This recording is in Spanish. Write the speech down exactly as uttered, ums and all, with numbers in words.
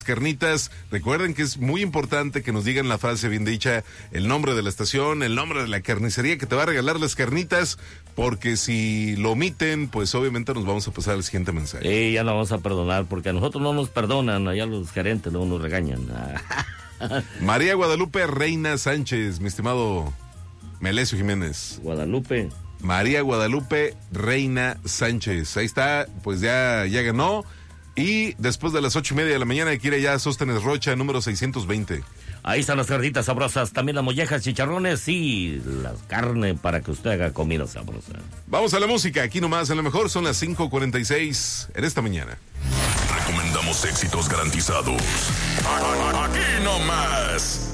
Carnitas, recuerden que es muy importante que nos digan la frase bien dicha, el nombre de la estación, el nombre de la carnicería que te va a regalar las carnitas, porque si lo omiten, pues obviamente nos vamos a pasar al siguiente mensaje. Sí, ya no vamos a perdonar, porque a nosotros no nos perdonan, allá los gerentes no nos regañan. María Guadalupe Reina Sánchez, mi estimado Melesio Jiménez. Guadalupe. María Guadalupe Reina Sánchez, ahí está, pues ya, ya ganó. Y después de las ocho y media de la mañana hay que ir allá a Sóstenes Rocha, número seiscientos veinte. Ahí están las carnitas sabrosas, también las mollejas, chicharrones y la carne para que usted haga comida sabrosa. Vamos a la música, aquí nomás, a lo mejor son las cinco cuarenta y seis en esta mañana. Recomendamos éxitos garantizados. Aquí nomás.